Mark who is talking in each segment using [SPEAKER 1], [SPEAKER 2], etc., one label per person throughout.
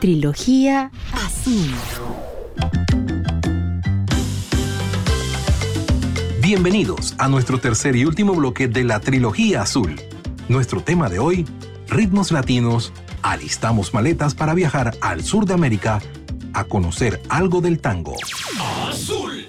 [SPEAKER 1] Trilogía Azul.
[SPEAKER 2] Bienvenidos a nuestro tercer y último bloque de la Trilogía Azul. Nuestro tema de hoy, ritmos latinos. Alistamos maletas para viajar al sur de América a conocer algo del tango.
[SPEAKER 3] Azul.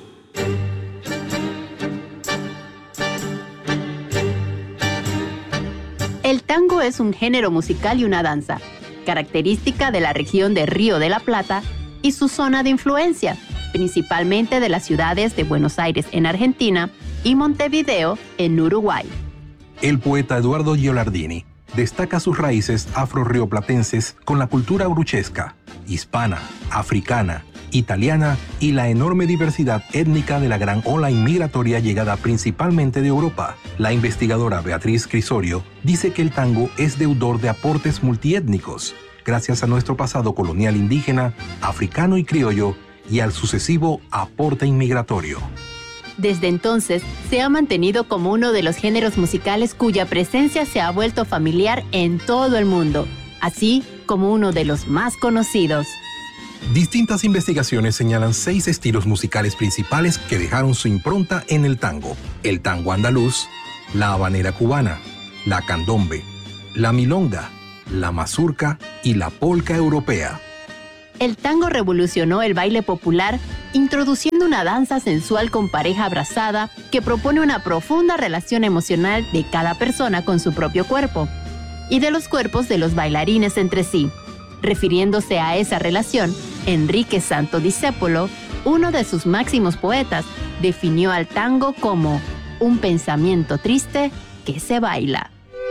[SPEAKER 1] El tango es un género musical y una danza, característica de la región de Río de la Plata y su zona de influencia, principalmente de las ciudades de Buenos Aires en Argentina y Montevideo en Uruguay.
[SPEAKER 2] El poeta Eduardo Gilardini destaca sus raíces afro-rioplatenses con la cultura bruchesca, hispana, africana, italiana y la enorme diversidad étnica de la gran ola inmigratoria llegada principalmente de Europa. La investigadora Beatriz Crisorio dice que el tango es deudor de aportes multiétnicos, gracias a nuestro pasado colonial indígena, africano y criollo, y al sucesivo aporte inmigratorio.
[SPEAKER 1] Desde entonces, se ha mantenido como uno de los géneros musicales cuya presencia se ha vuelto familiar en todo el mundo, así como uno de los más conocidos.
[SPEAKER 2] Distintas investigaciones señalan 6 estilos musicales principales que dejaron su impronta en el tango: el tango andaluz, la habanera cubana, la candombe, la milonga, la mazurca y la polca europea.
[SPEAKER 1] El tango revolucionó el baile popular, introduciendo una danza sensual con pareja abrazada que propone una profunda relación emocional de cada persona con su propio cuerpo y de los cuerpos de los bailarines entre sí. Refiriéndose a esa relación, Enrique Santo Discépolo, uno de sus máximos poetas, definió al tango como un pensamiento triste que se baila.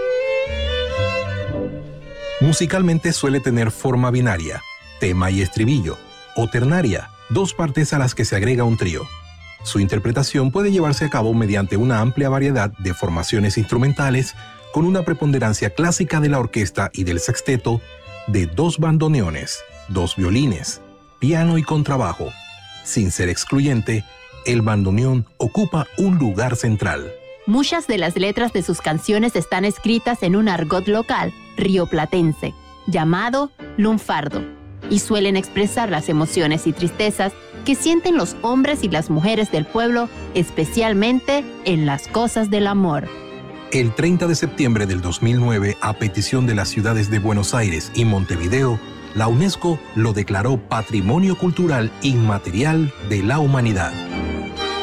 [SPEAKER 2] Musicalmente suele tener forma binaria, tema y estribillo, o ternaria, 2 partes a las que se agrega un trío. Su interpretación puede llevarse a cabo mediante una amplia variedad de formaciones instrumentales, con una preponderancia clásica de la orquesta y del sexteto, de 2 bandoneones, 2 violines, piano y contrabajo. Sin ser excluyente, el bandoneón ocupa un lugar central.
[SPEAKER 1] Muchas de las letras de sus canciones están escritas en un argot local rioplatense, llamado lunfardo, y suelen expresar las emociones y tristezas que sienten los hombres y las mujeres del pueblo, especialmente en las cosas del amor.
[SPEAKER 2] El 30 de septiembre del 2009, a petición de las ciudades de Buenos Aires y Montevideo, la UNESCO lo declaró Patrimonio Cultural Inmaterial de la Humanidad.